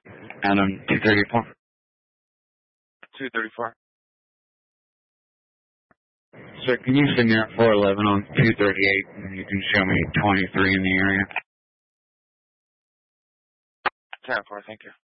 Adam, 234. 234. Sir, can you send me at 411 on 238, and you can show me 23 in the area? 10-4, thank you.